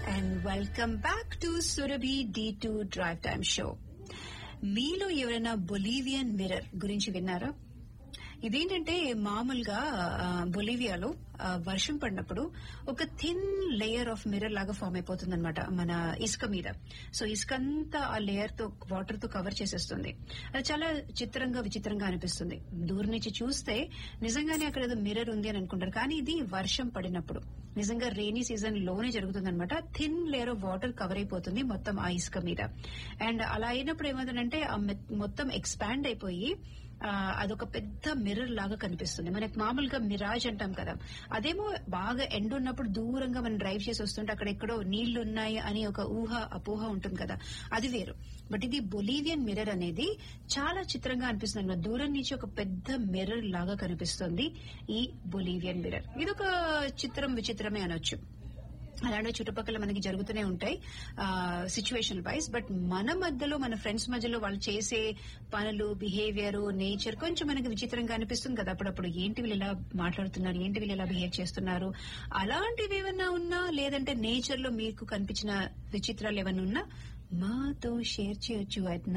and welcome back to Surabhi D2 Drive Time Show. మీలో ఎవరైనా Bolivian mirror గురించి విన్నారా? ఇదేంటంటే మామూలుగా బొలీవియాలో వర్షం పడినప్పుడు ఒక థిన్ లేయర్ ఆఫ్ మిర్రర్ లాగా ఫామ్ అయిపోతుంది అనమాట మన ఇసుక మీద. సో ఇసుక అంతా ఆ లేయర్ తో వాటర్ తో కవర్ చేసేస్తుంది. అది చాలా విచిత్రంగా అనిపిస్తుంది. దూరం నుంచి చూస్తే నిజంగానే అక్కడ ఏదో మిర్రర్ ఉంది అని అనుకుంటారు, కానీ ఇది వర్షం పడినప్పుడు నిజంగా రెయినీ సీజన్ లోనే జరుగుతుంది అనమాట. Thin layer of water cover అయిపోతుంది మొత్తం ఆ ఇసుక మీద. అండ్ అలా అయినప్పుడు ఏమవుతుందంటే మొత్తం ఎక్స్పాండ్ అయిపోయి అదొక పెద్ద మిర్రర్ లాగా కనిపిస్తుంది. మనకి మామూలుగా మిరాజ్ అంటాం కదా, అదేమో బాగా ఎండ ఉన్నప్పుడు దూరంగా మనం డ్రైవ్ చేసి వస్తుంటే అక్కడ ఎక్కడో నీళ్లు ఉన్నాయి అని ఒక అపోహ ఉంటుంది కదా, అది వేరు. బట్ ఇది బొలీవియన్ మిర్రర్ అనేది చాలా చిత్రంగా అనిపిస్తుంది అనమాట. దూరం నుంచి ఒక పెద్ద మిర్రర్ లాగా కనిపిస్తుంది ఈ బొలీవియన్ మిర్రర్. ఇదొక విచిత్రమే అనొచ్చు. అలాంటి చుట్టుపక్కల మనకి జరుగుతూనే ఉంటాయి సిచ్యువేషన్ వైజ్. బట్ మన మధ్యలో, మన ఫ్రెండ్స్ మధ్యలో వాళ్ళు చేసే పనులు, బిహేవియర్, నేచర్ కొంచెం మనకి విచిత్రంగా అనిపిస్తుంది కదా అప్పుడప్పుడు. ఏంటి వీళ్ళు ఇలా మాట్లాడుతున్నారు, ఏంటి వీళ్ళు ఇలా బిహేవ్ చేస్తున్నారు, అలాంటివి ఏమన్నా ఉన్నా, లేదంటే నేచర్ లో మీకు కనిపించిన విచిత్రాలు ఏమన్నా ఉన్నా మాతో షేర్ చేయొచ్చు at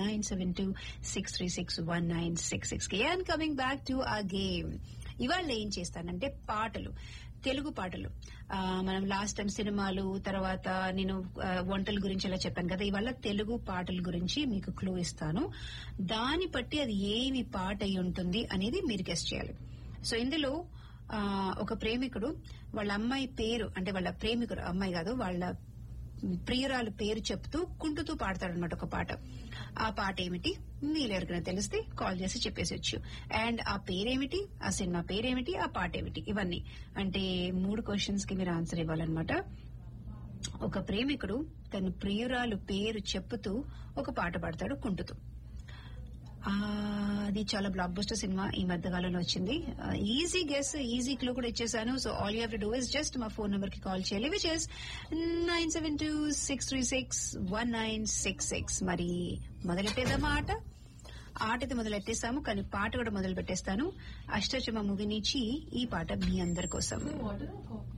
972-636-1966. And coming back to ఆ గేమ్, ఇవాళ ఏం చేస్తానంటే పాటలు, తెలుగు పాటలు. మనం లాస్ట్ టైం సినిమాలు, తర్వాత నేను వంటల గురించి ఇలా చెప్పాను కదా, ఇవాళ తెలుగు పాటల గురించి మీకు క్లూ ఇస్తాను. దాన్ని బట్టి అది ఏమి పాట అయి ఉంటుంది అనేది మీరు గెస్ట్ చేయాలి. సో ఇందులో ఒక ప్రేమికుడు వాళ్ళ అమ్మాయి పేరు, అంటే వాళ్ళ ప్రేమికుడు అమ్మాయి కాదు, వాళ్ళ ప్రియురాలు పేరు చెప్తూ కుంటుతూ పాడతాడనమాట ఒక పాట. ఆ పాట ఏమిటి మీరు ఎవరికైనా తెలిస్తే కాల్ చేసి చెప్పేసొచ్చు. అండ్ ఆ పేరేమిటి, ఆ సినిమా పేరేమిటి, ఆ పాట ఏమిటి, ఇవన్నీ అంటే 3 క్వశ్చన్స్ కి మీరు ఆన్సర్ ఇవ్వాలన్నమాట. ఒక ప్రేమికుడు తన ప్రియురాలు పేరు చెప్పుతూ ఒక పాట పాడతాడు కుంటుతూ. అది చాలా బ్లాక్ బస్టర్ సినిమా, ఈ మధ్య కాలంలో వచ్చింది. ఈజీ గెస్, ఈజీ క్లూ కూడా ఇచ్చేసాను. So all you have to do is just మా ఫోన్ నంబర్ కి కాల్ చేయాలి, విచ్ ఇస్ 972-636-1966. మరి మొదలెట్టేద్దామా ఆట అయితే మొదలెట్టేస్తాము, కానీ పాట కూడా మొదలు పెట్టేస్తాను. అష్టచమ్మ మూవీ నుంచి ఈ పాట మీ అందరి కోసం.